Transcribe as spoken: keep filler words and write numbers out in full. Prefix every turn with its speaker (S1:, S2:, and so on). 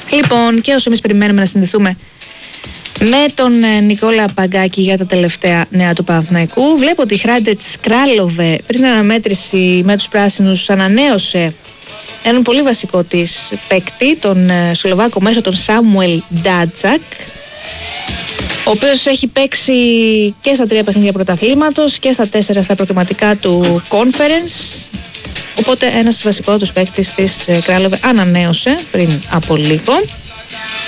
S1: Λοιπόν, και όσο εμείς περιμένουμε να συνδεθούμε με τον Νικόλα Παγκάκη για τα τελευταία νέα του Παναθηναϊκού, βλέπω ότι η Hrádec Králové πριν την αναμέτρηση με τους πράσινους ανανέωσε έναν πολύ βασικό της παίκτη, τον Σλοβάκο μέσο, τον Σάμουελ Ντάτσακ, ο οποίος έχει παίξει και στα τρία παιχνίδια πρωταθλήματος και στα τέσσερα στα προκριματικά του Conference. Οπότε ένας βασικότερος παίκτης της Králové ανανέωσε πριν από λίγο.